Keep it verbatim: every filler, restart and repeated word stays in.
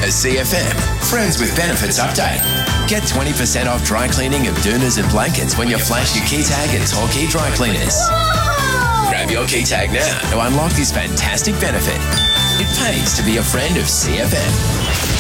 A C F M Friends with Benefits update. Get twenty percent off dry cleaning of doonas and blankets when you flash your key tag at Torquay Dry Cleaners. Whoa! Grab your key tag now to unlock this fantastic benefit. It pays to be a friend of C F M.